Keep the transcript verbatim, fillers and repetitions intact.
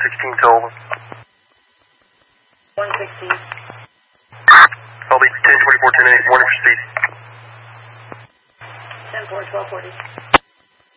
sixteen Sullivan. one sixteen. I'll be ten twenty-four, ten eight, warning for speed. ten four, twelve forty.